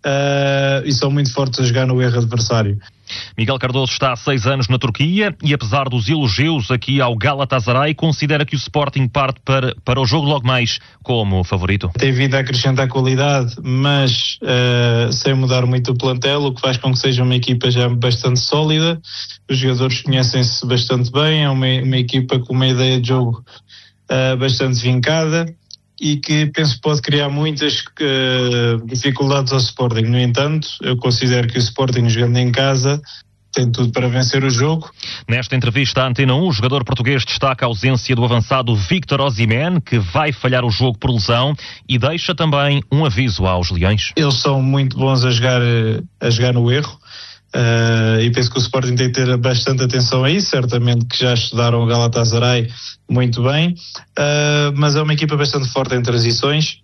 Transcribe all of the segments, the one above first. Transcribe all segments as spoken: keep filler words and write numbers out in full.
uh, e são muito fortes a jogar no erro adversário. Miguel Cardoso está há seis anos na Turquia e, apesar dos elogios aqui ao Galatasaray, considera que o Sporting parte para, para o jogo logo mais como favorito. Tem vindo a acrescentar qualidade, mas uh, sem mudar muito o plantel, o que faz com que seja uma equipa já bastante sólida. Os jogadores conhecem-se bastante bem, é uma, uma equipa com uma ideia de jogo uh, bastante vincada e que penso que pode criar muitas uh, dificuldades ao Sporting. No entanto, eu considero que o Sporting, jogando em casa, tem tudo para vencer o jogo. Nesta entrevista à Antena um, o jogador português destaca a ausência do avançado Victor Osimhen, que vai falhar o jogo por lesão, e deixa também um aviso aos Leões. Eles são muito bons a jogar, a jogar no erro. Uh, e penso que o Sporting tem que ter bastante atenção a isso, certamente que já estudaram o Galatasaray muito bem, uh, mas é uma equipa bastante forte em transições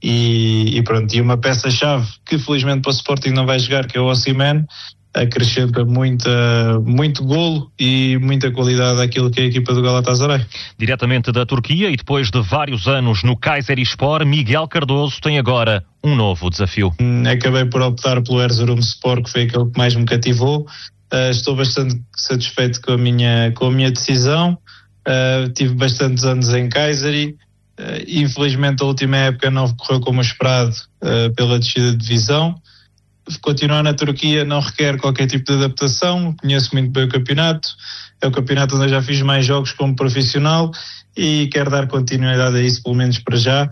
e, e pronto, e uma peça-chave que felizmente para o Sporting não vai jogar, que é o Osimhen, acrescenta muita, muito golo e muita qualidade àquilo que é a equipa do Galatasaray. Diretamente da Turquia e depois de vários anos no Kayserispor, Miguel Cardoso tem agora um novo desafio. Acabei por optar pelo Erzurumspor, que foi aquele que mais me cativou. Uh, estou bastante satisfeito com a minha, com a minha decisão. Uh, tive bastantes anos em Kayseri. Uh, infelizmente a última época não correu como esperado uh, pela descida de divisão. Continuar na Turquia não requer qualquer tipo de adaptação, conheço muito bem o campeonato, é o campeonato onde eu já fiz mais jogos como profissional e quero dar continuidade a isso, pelo menos para já,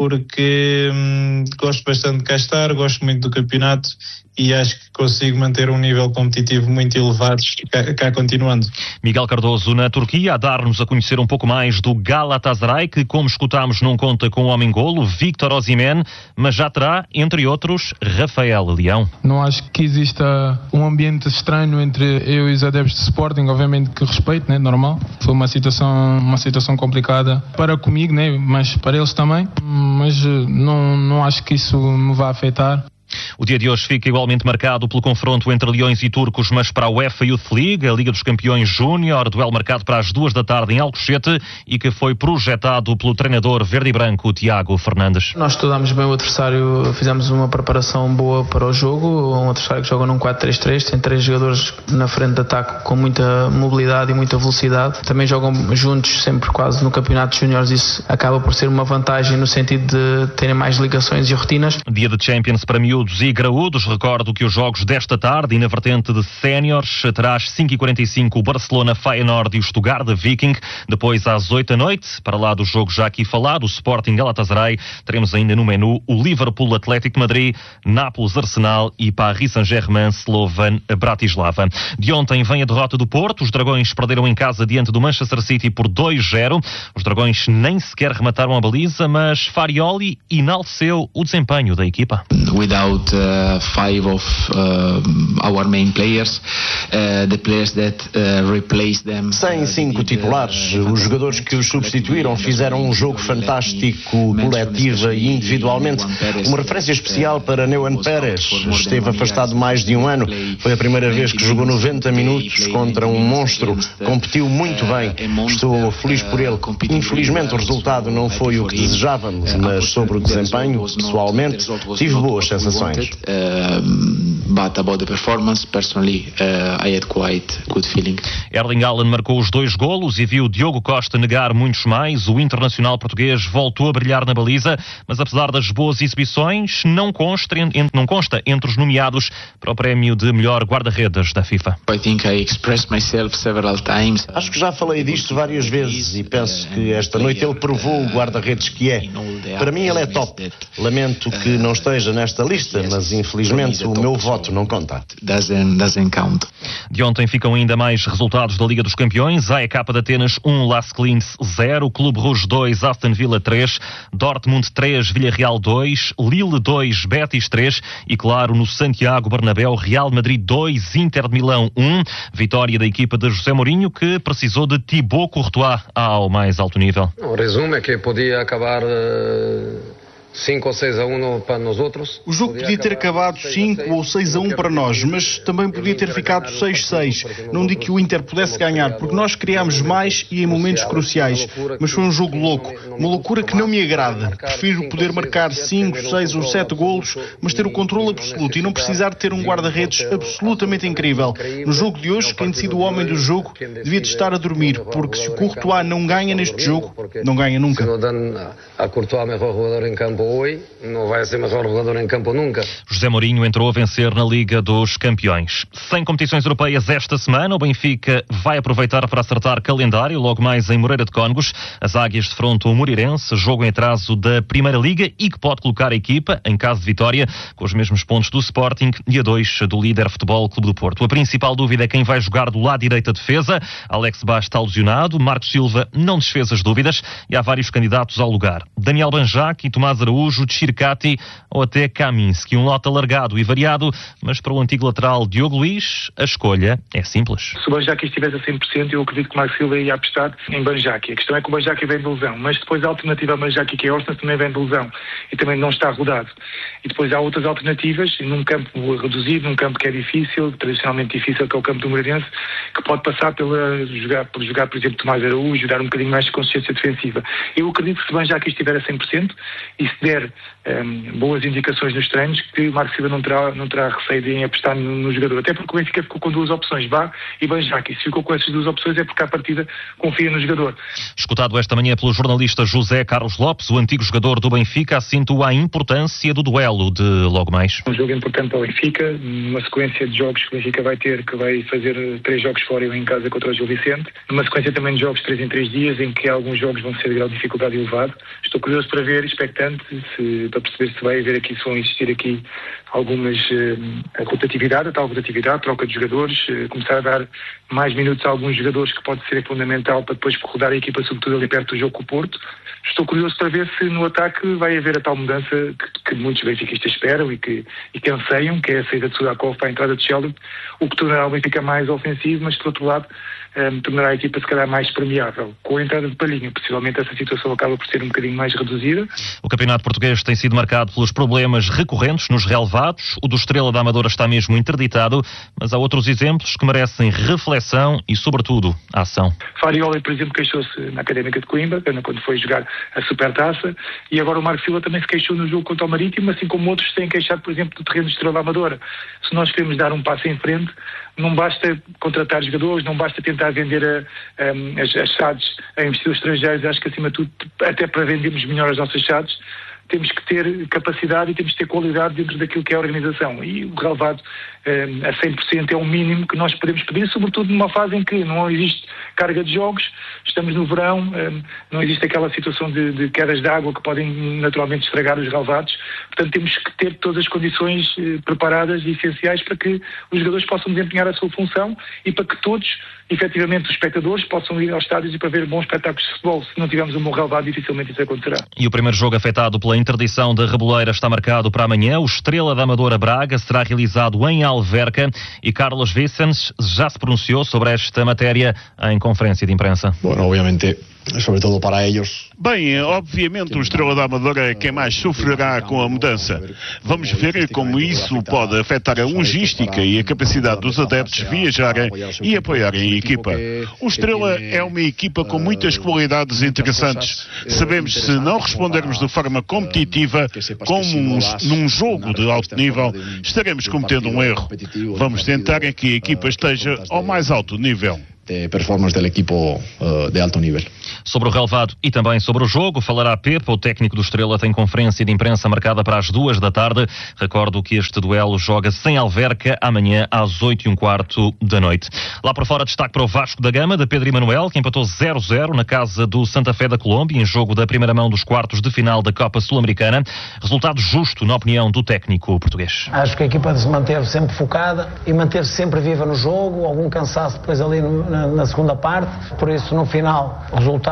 porque hum, gosto bastante de cá estar, gosto muito do campeonato e acho que consigo manter um nível competitivo muito elevado cá, cá continuando. Miguel Cardoso na Turquia a dar-nos a conhecer um pouco mais do Galatasaray, que, como escutámos, não conta com o homem-golo, Victor Osimhen, mas já terá, entre outros, Rafael Leão. Não acho que exista um ambiente estranho entre eu e os adeptos de Sporting, obviamente que respeito, né, normal. Foi uma situação, uma situação complicada para comigo, né, mas para eles também, mas não, não acho que isso me vá afetar. O dia de hoje fica igualmente marcado pelo confronto entre Leões e Turcos, mas para a UEFA Youth League, a Liga dos Campeões Júnior, duelo marcado para as duas da tarde em Alcochete e que foi projetado pelo treinador verde e branco, Tiago Fernandes. Nós estudámos bem o adversário, fizemos uma preparação boa para o jogo, um adversário que joga num quatro três três, tem três jogadores na frente de ataque com muita mobilidade e muita velocidade, também jogam juntos sempre quase no campeonato de júniores, isso acaba por ser uma vantagem no sentido de terem mais ligações e rotinas. Dia de Champions para miúdos e graúdos. Recordo que os jogos desta tarde e na vertente de séniores terá às cinco e quarenta e cinco o Barcelona Feyenoord e o Stuttgart Viking. Depois às oito da noite, para lá do jogo já aqui falado, o Sporting Galatasaray, teremos ainda no menu o Liverpool Atlético de Madrid, Nápoles Arsenal e Paris Saint-Germain Slovan Bratislava. De ontem vem a derrota do Porto. Os Dragões perderam em casa diante do Manchester City por dois zero. Os Dragões nem sequer remataram a baliza, mas Farioli enalteceu o desempenho da equipa. Without uh, five of uh, our main players, uh, the players that uh, replaced them. Sem cinco titulares, os jogadores que os substituíram fizeram um jogo fantástico, coletiva e individualmente. Uma referência especial para Neuan Pérez. Esteve afastado mais de um ano. Foi a primeira vez que jogou noventa minutos contra um monstro. Competiu muito bem. Estou feliz por ele. Infelizmente o resultado não foi o que desejávamos, mas sobre o desempenho, pessoalmente, tive boas sensações. But about the performance, personally, uh, I had quite good feeling. Erling Haaland marcou os dois golos e viu Diogo Costa negar muitos mais. O internacional português voltou a brilhar na baliza, mas apesar das boas exibições, não consta, não consta entre os nomeados para o prémio de melhor guarda-redes da FIFA. I think I expressed myself several times. Acho que já falei disto várias vezes e penso que esta noite ele provou o guarda-redes que é. Para mim ele é top. Lamento que não esteja nesta lista, mas infelizmente o meu voto não conta. Doesn't, doesn't count. De ontem ficam ainda mais resultados da Liga dos Campeões. A E K de Atenas um, Las Clines zero, Clube Rouge dois, Aston Villa três, Dortmund três, Villarreal dois, Lille dois, Betis três e, claro, no Santiago Bernabéu, Real Madrid dois, Inter de Milão um. Vitória da equipa de José Mourinho, que precisou de Thibaut Courtois ao mais alto nível. O resumo é que podia acabar uh, cinco ou seis a um para nós outros. O jogo podia ter acabado cinco ou seis a um para nós, mas também podia ter ficado seis a seis. Não digo que o Inter pudesse ganhar, porque nós criámos mais e em momentos cruciais. Mas foi um jogo louco, uma loucura que não me agrada. Prefiro poder marcar cinco, seis ou sete golos, mas ter o controle absoluto e não precisar de ter um guarda-redes absolutamente incrível. No jogo de hoje, quem decide o homem do jogo devia de estar a dormir, porque se o Courtois não ganha neste jogo, não ganha nunca. Se não dão a Courtois melhor jogador em campo hoje, não vai ser melhor jogador em campo nunca. José Mourinho entrou a vencer na Liga dos Campeões. Sem competições europeias esta semana, o Benfica vai aproveitar para acertar calendário, logo mais em Moreira de Cónegos. As Águias defrontam o Moreirense, jogo em atraso da Primeira Liga e que pode colocar a equipa, em caso de vitória, com os mesmos pontos do Sporting e a dois do líder Futebol Clube do Porto. A principal dúvida é quem vai jogar do lado direito da defesa. Alex Bá está lesionado, Marcos Silva não desfez as dúvidas e há vários candidatos ao lugar. Daniel Banjac e Tomás Araújo, Chircati ou até Kaminski. Um lote alargado e variado, mas para o antigo lateral Diogo Luís, a escolha é simples. Se o Banjac estivesse a cem por cento, eu acredito que o Marcos Silva ia apostar em Banjac. A questão é que o Banjac vem de lesão, mas depois a alternativa ao Banjac, que é Orsnes, também vem de lesão e também não está rodado. E depois há outras alternativas, num campo reduzido, num campo que é difícil, tradicionalmente difícil, que é o campo do Moreirense, que pode passar pela, jogar, por jogar, por exemplo, Tomás Araújo, dar um bocadinho mais de consciência defensiva. Eu acredito que se o Banjac estiver a cem por cento e se der um, boas indicações nos treinos, que o Marcos Silva não terá, não terá receio em apostar no, no jogador. Até porque o Benfica ficou com duas opções, Bá e Banjac. E se ficou com essas duas opções é porque à partida confia no jogador. Escutado esta manhã pelo jornalista José Carlos Lopes, o antigo jogador do Benfica acentua a importância do duelo de logo mais. Um jogo importante para o Benfica, uma sequência de jogos que o Benfica vai ter, que vai fazer três jogos fora e em casa contra o Gil Vicente. Uma sequência também de jogos três em três dias, em que alguns jogos vão ser de grau de dificuldade elevado. Estou curioso para ver, expectante, se, para perceber se vai haver aqui, se vão existir aqui algumas eh, rotatividade, a tal rotatividade, troca de jogadores, eh, começar a dar mais minutos a alguns jogadores que pode ser fundamental para depois rodar a equipa, sobretudo ali perto do jogo com o Porto. Estou curioso para ver se no ataque vai haver a tal mudança que, que muitos benfiquistas esperam e que, e que anseiam, que é a saída de Sudakov para a entrada de Sheldon, o que tornará o Benfica mais ofensivo, mas por outro lado um, tornará a equipa se calhar mais permeável. Com a entrada de Palhinha, possivelmente essa situação acaba por ser um bocadinho mais reduzida. O campeonato português tem sido marcado pelos problemas recorrentes nos relevados. O do Estrela da Amadora está mesmo interditado, mas há outros exemplos que merecem reflexão e, sobretudo, ação. Farioli, por exemplo, queixou-se na Académica de Coimbra, quando foi jogar a Supertaça, e agora o Marcos Silva também se queixou no jogo contra o Marítimo, assim como outros têm queixado, por exemplo, do terreno do Estrela da Amadora. Se nós queremos dar um passo em frente, não basta contratar jogadores, não basta tentar vender a, a, as, as S A Ds a investidores estrangeiros. Acho que, acima de tudo, até para vendermos melhor as nossas S A Ds, temos que ter capacidade e temos que ter qualidade dentro daquilo que é a organização. E o relevado eh, a cem por cento é o mínimo que nós podemos pedir, sobretudo numa fase em que não existe carga de jogos, estamos no verão, eh, não existe aquela situação de, de quedas de água que podem naturalmente estragar os relevados. Portanto, temos que ter todas as condições eh, preparadas e essenciais para que os jogadores possam desempenhar a sua função e para que todos, efetivamente, os espectadores possam ir aos estádios e para ver bons espetáculos de futebol. Se não tivermos um bom relevado, dificilmente isso acontecerá. E o primeiro jogo afetado pela interdição da Reboleira está marcado para amanhã. O Estrela da Amadora Braga será realizado em Alverca e Carlos Vicens já se pronunciou sobre esta matéria em conferência de imprensa. Bueno, obviamente, sobre todo para ellos. Bem, obviamente o Estrela da Amadora é quem mais sofrerá com a mudança. Vamos ver como isso pode afetar a logística e a capacidade dos adeptos viajarem e apoiarem a equipa. O Estrela é uma equipa com muitas qualidades interessantes. Sabemos, se não respondermos de forma competitiva, como um, num jogo de alto nível, estaremos cometendo um erro. Vamos tentar que a equipa esteja ao mais alto nível. De performance do equipo uh, de alto nível. Sobre o relevado e também sobre o jogo, falará Pepe. O técnico do Estrela tem conferência de imprensa marcada para as duas da tarde. Recordo que este duelo joga-se em Alverca amanhã às oito e um quarto da noite. Lá por fora, destaque para o Vasco da Gama, de Pedro Emanuel, que empatou zero a zero na casa do Santa Fé da Colômbia, em jogo da primeira mão dos quartos de final da Copa Sul-Americana. Resultado justo, na opinião do técnico português. Acho que a equipa se manteve sempre focada e manteve-se sempre viva no jogo, algum cansaço depois ali no, na, na segunda parte, por isso no final o resultado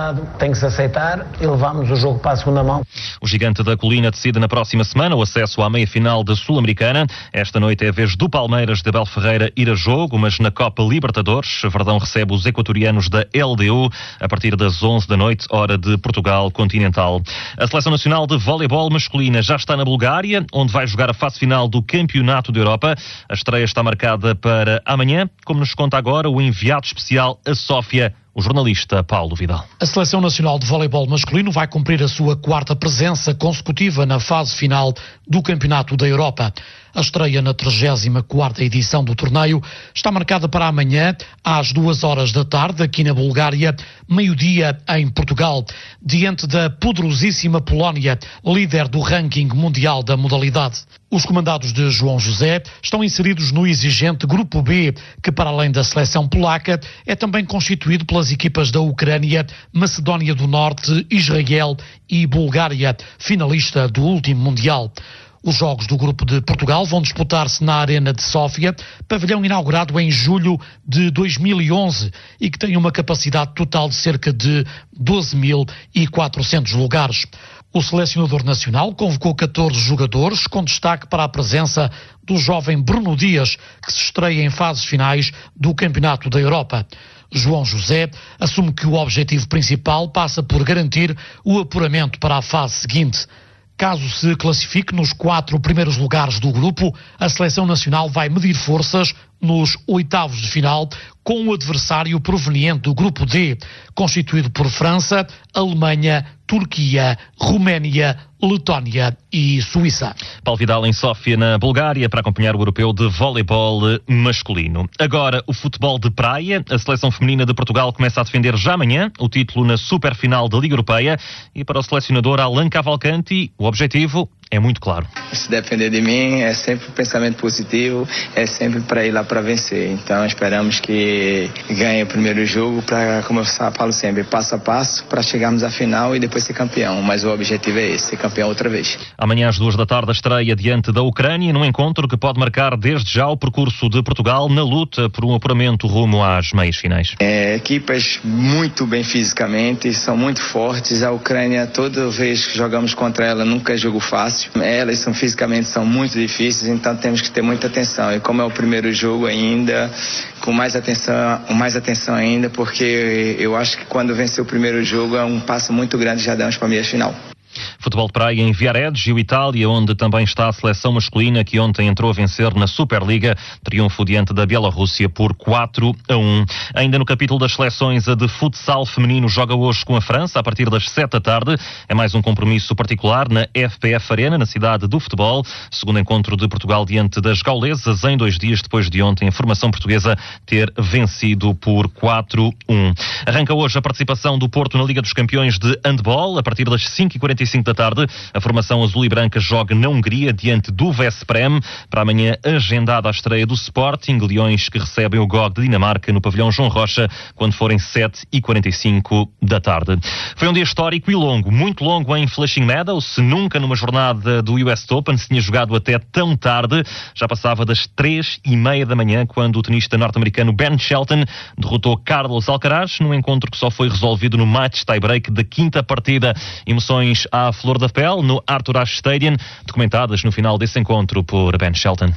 resultado tem que se aceitar e levamos o jogo para a segunda mão. O Gigante da Colina decide na próxima semana o acesso à meia-final da Sul-Americana. Esta noite é a vez do Palmeiras de Abel Ferreira ir a jogo, mas na Copa Libertadores, Verdão recebe os equatorianos da L D U a partir das onze da noite, hora de Portugal continental. A Seleção Nacional de Voleibol masculina já está na Bulgária, onde vai jogar a fase final do Campeonato da Europa. A estreia está marcada para amanhã, como nos conta agora o enviado especial a Sófia, o jornalista Paulo Vidal. A Seleção Nacional de Voleibol masculino vai cumprir a sua quarta presença consecutiva na fase final do Campeonato da Europa. A estreia na trigésima quarta edição do torneio está marcada para amanhã, às duas horas da tarde, aqui na Bulgária, meio-dia em Portugal, diante da poderosíssima Polónia, líder do ranking mundial da modalidade. Os comandados de João José estão inseridos no exigente Grupo B, que para além da seleção polaca, é também constituído pelas equipas da Ucrânia, Macedónia do Norte, Israel e Bulgária, finalista do último Mundial. Os jogos do Grupo de Portugal vão disputar-se na Arena de Sófia, pavilhão inaugurado em julho de dois mil e onze e que tem uma capacidade total de cerca de doze mil e quatrocentos lugares. O selecionador nacional convocou catorze jogadores, com destaque para a presença do jovem Bruno Dias, que se estreia em fases finais do Campeonato da Europa. João José assume que o objetivo principal passa por garantir o apuramento para a fase seguinte. Caso se classifique nos quatro primeiros lugares do grupo, a Seleção Nacional vai medir forças nos oitavos de final com o adversário proveniente do Grupo D, constituído por França, Alemanha, Turquia, Roménia, Letónia e Suíça. Paulo Vidal em Sófia, na Bulgária, para acompanhar o europeu de voleibol masculino. Agora, o futebol de praia. A seleção feminina de Portugal começa a defender já amanhã o título na superfinal da Liga Europeia. E para o selecionador Alan Cavalcanti, o objetivo é muito claro. Se depender de mim, é sempre um pensamento positivo, é sempre para ir lá para vencer. Então esperamos que ganhe o primeiro jogo para, como eu falo sempre, passo a passo para chegarmos à final e depois ser campeão. Mas o objetivo é esse, ser campeão outra vez. Amanhã às duas da tarde a estreia diante da Ucrânia, num encontro que pode marcar desde já o percurso de Portugal na luta por um apuramento rumo às meias finais. É, equipas muito bem fisicamente, são muito fortes. A Ucrânia, toda vez que jogamos contra ela, nunca é jogo fácil. Elas são fisicamente são muito difíceis, então temos que ter muita atenção. E como é o primeiro jogo ainda, com mais atenção, mais atenção ainda, porque eu acho que quando vencer o primeiro jogo é um passo muito grande, já damos para a meia final. Futebol de praia em Viareggio, Itália, onde também está a seleção masculina, que ontem entrou a vencer na Superliga, triunfo diante da Bielorrússia por quatro a um. Ainda no capítulo das seleções, a de futsal feminino joga hoje com a França, a partir das sete da tarde. É mais um compromisso particular na F P F Arena, na cidade do futebol. Segundo encontro de Portugal diante das gaulesas, em dois dias depois de ontem a formação portuguesa ter vencido por quatro a um. Arranca hoje a participação do Porto na Liga dos Campeões de handball, a partir das cinco e quarenta e cinco da tarde. A formação azul e branca joga na Hungria diante do Veszprém. Para amanhã agendada a estreia do Sporting, Leões que recebem o G O G de Dinamarca no pavilhão João Rocha quando forem sete e quarenta e cinco da tarde. Foi um dia histórico e longo, muito longo em Flushing Meadows. Nunca numa jornada do U S Open se tinha jogado até tão tarde. Já passava das três e meia da manhã quando o tenista norte-americano Ben Shelton derrotou Carlos Alcaraz num encontro que só foi resolvido no match tie-break da quinta partida. Emoções à flor da pele no Arthur Ashe Stadium, documentadas no final desse encontro por Ben Shelton.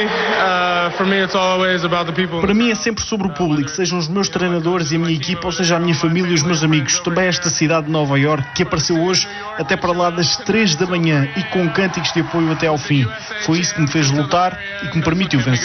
Para mim é sempre sobre o público, sejam os meus treinadores e a minha equipa, ou seja a minha família e os meus amigos. Também esta cidade de Nova Iorque, que apareceu hoje até para lá das três da manhã e com cânticos de apoio até ao fim. Foi isso que me fez lutar e que me permitiu vencer.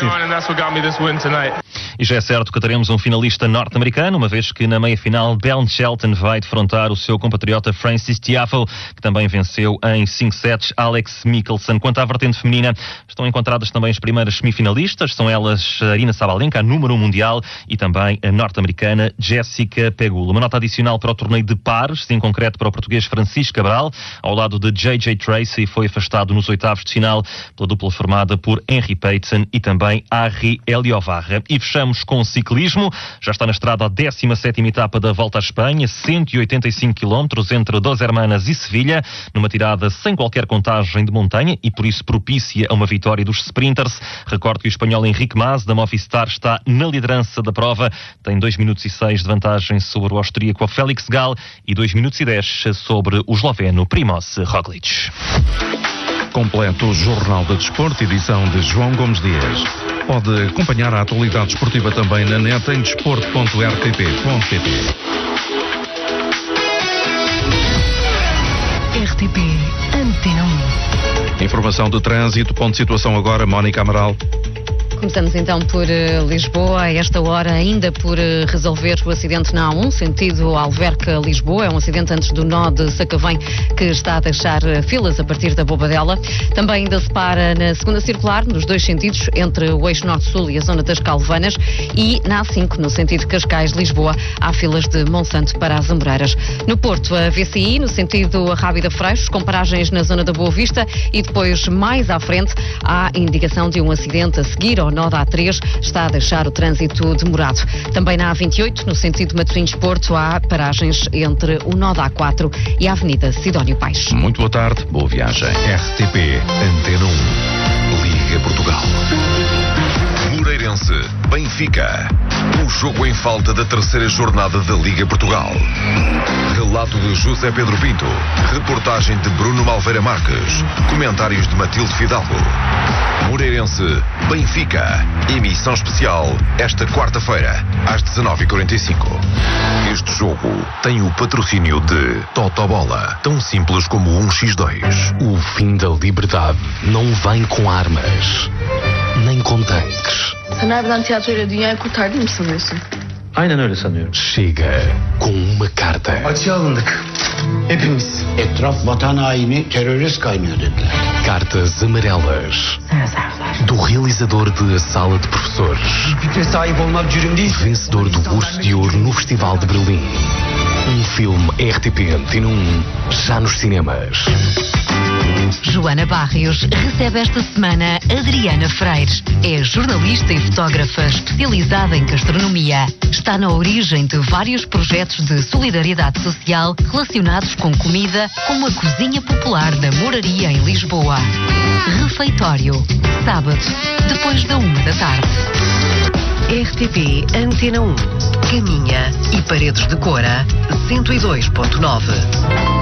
E já é certo que teremos um finalista norte-americano, uma vez que na meia-final Ben Shelton vai defrontar o seu compatriota Francis Tiafoe, que também venceu em cinco sets Alex Michelsen. Quanto à vertente feminina, estão encontradas também as primeiras semifinalistas, são elas a Aryna Sabalenka, a número um mundial, e também a norte-americana Jessica Pegula. Uma nota adicional para o torneio de pares, em concreto para o português Francisco Cabral, ao lado de J J Tracy, foi afastado nos oitavos de final pela dupla formada por Henry Payton e também Harry Eliovarra. E fechamos Terminamos com ciclismo. Já está na estrada a décima sétima etapa da Volta à Espanha, cento e oitenta e cinco quilómetros entre Dos Hermanas e Sevilha, numa tirada sem qualquer contagem de montanha e por isso propícia a uma vitória dos sprinters. Recordo que o espanhol Enrique Mas, da Movistar, está na liderança da prova. Tem dois minutos e seis de vantagem sobre o austríaco Félix Gall e dois minutos e dez sobre o esloveno Primož Roglič. Completo o Jornal de Desporto, edição de João Gomes Dias. Pode acompanhar a atualidade esportiva também na net em desporto ponto r t p ponto p t. R T P Antena um. Informação de trânsito, ponto de situação agora, Mónica Amaral. Começamos então por uh, Lisboa, a esta hora ainda por uh, resolver o acidente na A um, sentido Alverca-Lisboa. É um acidente antes do nó de Sacavém que está a deixar uh, filas a partir da Bobadela. Também ainda se para na segunda circular, nos dois sentidos, entre o eixo norte-sul e a zona das Calvanas, e na A cinco, no sentido Cascais-Lisboa, há filas de Monsanto para as Amoreiras. No Porto, a V C I, no sentido Rábida-Freixos, com paragens na zona da Boa Vista, e depois mais à frente há indicação de um acidente a seguir ao nó da A três, está a deixar o trânsito demorado. Também na A vinte e oito, no sentido Matosinhos-Porto, há paragens entre o nó da A quatro e a Avenida Sidónio Paes. Muito boa tarde, boa viagem. R T P Antena um, Liga Portugal. Moreirense, Benfica. O jogo em falta da terceira jornada da Liga Portugal. Relato de José Pedro Pinto. Reportagem de Bruno Malveira Marques. Comentários de Matilde Fidalgo. Moreirense, Benfica. Emissão especial esta quarta-feira, às dezenove e quarenta e cinco. Este jogo tem o patrocínio de Totobola. Tão simples como um por dois. O fim da liberdade não vem com armas, nem com tanques. Sen harbiden tiyatroyla dünyayı kurtardın mı sanıyorsun? Aynen öyle sanıyorum. Chega com uma carta. Açığa alındık. Hepimiz. Etraf vatan haini, terörist kaynıyor dediler. Cartas amarelas. Do realizador de A Sala de Professores. Fikre sahip olmak cürüm değil. Vencedor do Urso de Ouro no Festival de Berlim. Um filme R T P Antena um, já nos cinemas. Joana Barrios recebe esta semana Adriana Freires. É jornalista e fotógrafa especializada em gastronomia. Está na origem de vários projetos de solidariedade social relacionados com comida, como a Cozinha Popular da Moraria em Lisboa. Refeitório, sábado, depois da uma da tarde. R T P Antena um, Caminha e Paredes de Cora, cento e dois ponto nove.